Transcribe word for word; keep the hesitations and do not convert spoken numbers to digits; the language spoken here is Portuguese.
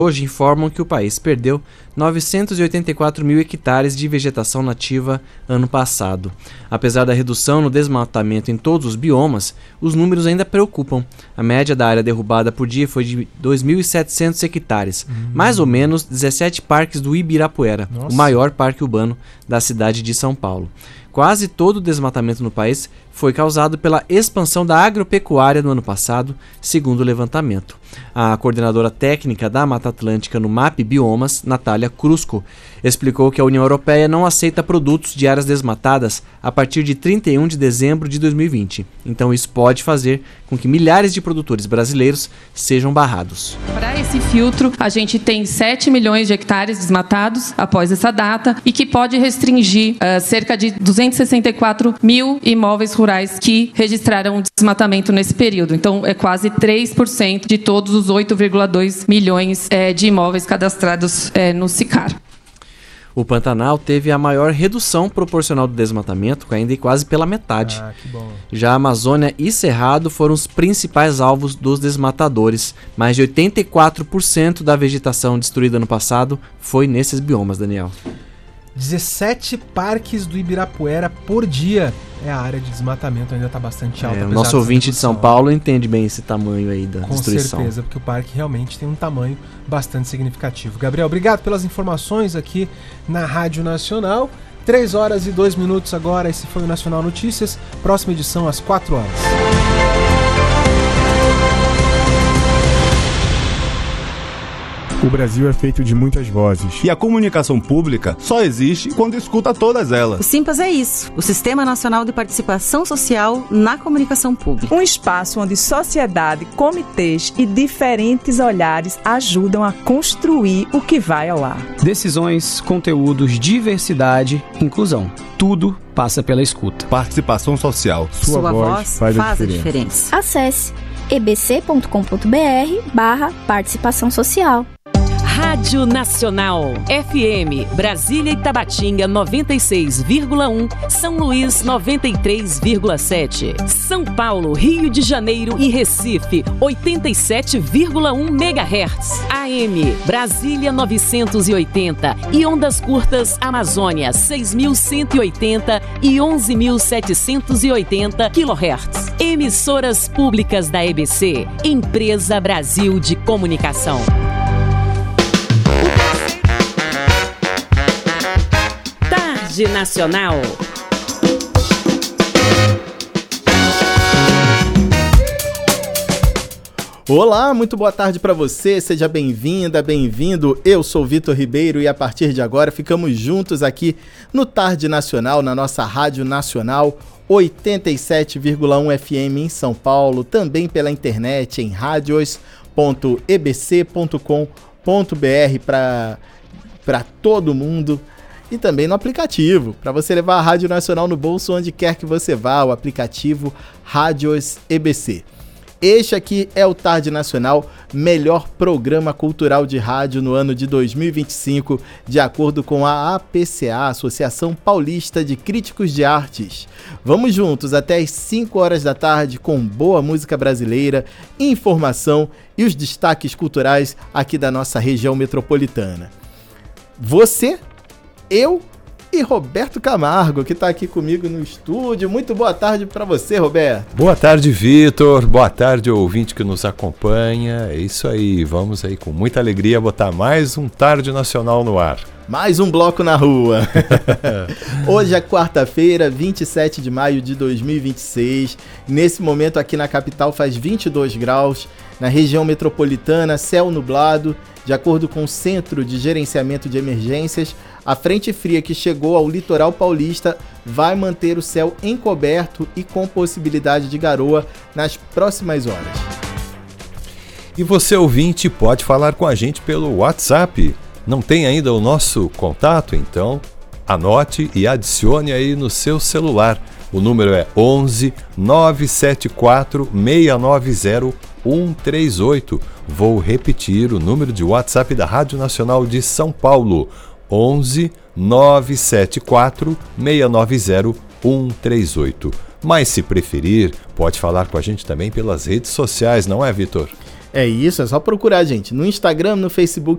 hoje informam que o país perdeu novecentos e oitenta e quatro mil hectares de vegetação nativa ano passado. Apesar da redução no desmatamento em todos os biomas, os números ainda preocupam. A média da área derrubada por dia foi de dois mil e setecentos hectares, hum. mais ou menos dezessete parques do Ibirapuera, Nossa. o maior parque urbano da cidade de São Paulo. Quase todo o desmatamento no país foi causado pela expansão da agropecuária no ano passado, segundo o levantamento. A coordenadora técnica da Mata Atlântica no M A P Biomas, Natália Crusco, explicou que a União Europeia não aceita produtos de áreas desmatadas a partir de trinta e um de dezembro de dois mil e vinte. Então isso pode fazer com que milhares de produtores brasileiros sejam barrados. Para esse filtro, a gente tem sete milhões de hectares desmatados após essa data e que pode restringir uh, cerca de duzentos e sessenta e quatro mil imóveis rurais que registraram desmatamento nesse período. Então, é quase três por cento de todos os oito vírgula dois milhões é, de imóveis cadastrados é, no SICAR. O Pantanal teve a maior redução proporcional do desmatamento, caindo em quase pela metade. Ah, que bom. Já a Amazônia e Cerrado foram os principais alvos dos desmatadores. Mais de oitenta e quatro por cento da vegetação destruída no passado foi nesses biomas, Daniel. dezessete parques do Ibirapuera por dia. É, a área de desmatamento ainda está bastante alta. É, o nosso ouvinte de São Paulo entende bem esse tamanho aí da Com destruição. Com certeza, porque o parque realmente tem um tamanho bastante significativo. Gabriel, obrigado pelas informações aqui na Rádio Nacional. três horas e dois minutos agora, esse foi o Nacional Notícias. Próxima edição às quatro horas. O Brasil é feito de muitas vozes. E a comunicação pública só existe quando escuta todas elas. O Simpas é isso, o Sistema Nacional de Participação Social na Comunicação Pública. Um espaço onde sociedade, comitês e diferentes olhares ajudam a construir o que vai ao ar. Decisões, conteúdos, diversidade, inclusão. Tudo passa pela escuta. Participação social. Sua, Sua voz, voz faz, faz a, diferença. a diferença. Acesse e b c ponto com ponto b r barra participação social. Rádio Nacional, F M, Brasília e Tabatinga noventa e seis vírgula um, São Luís noventa e três vírgula sete, São Paulo, Rio de Janeiro e Recife oitenta e sete vírgula um megahertz, A M, Brasília novecentos e oitenta e ondas curtas Amazônia seis mil cento e oitenta e onze mil setecentos e oitenta quilohertz. Emissoras públicas da E B C, Empresa Brasil de Comunicação. Tarde Nacional. Olá, muito boa tarde para você, seja bem-vinda, bem-vindo. Eu sou Vitor Ribeiro e a partir de agora ficamos juntos aqui no Tarde Nacional, na nossa Rádio Nacional oitenta e sete vírgula um F M em São Paulo, também pela internet em radios ponto e b c ponto com ponto b r para para todo mundo. E também no aplicativo, para você levar a Rádio Nacional no bolso onde quer que você vá, o aplicativo Rádios E B C. Este aqui é o Tarde Nacional, melhor programa cultural de rádio no ano de dois mil e vinte e cinco, de acordo com a A P C A, Associação Paulista de Críticos de Artes. Vamos juntos até às cinco horas da tarde com boa música brasileira, informação e os destaques culturais aqui da nossa região metropolitana. Você... Eu e Roberto Camargo, que está aqui comigo no estúdio. Muito boa tarde para você, Roberto. Boa tarde, Vitor. Boa tarde, ouvinte que nos acompanha. É isso aí, vamos aí com muita alegria botar mais um Tarde Nacional no ar. Mais um bloco na rua. Hoje é quarta-feira, vinte e sete de maio de dois mil e vinte e seis. Nesse momento aqui na capital faz vinte e dois graus. Na região metropolitana, céu nublado. De acordo com o Centro de Gerenciamento de Emergências, a frente fria que chegou ao litoral paulista vai manter o céu encoberto e com possibilidade de garoa nas próximas horas. E você, ouvinte, pode falar com a gente pelo WhatsApp. Não tem ainda o nosso contato? Então, anote e adicione aí no seu celular. O número é onze nove sete quatro seis nove zero um três oito. Vou repetir o número de WhatsApp da Rádio Nacional de São Paulo. onze nove sete quatro seis nove zero um três oito. Mas se preferir, pode falar com a gente também pelas redes sociais, não é, Vitor? É isso, é só procurar a gente no Instagram, no Facebook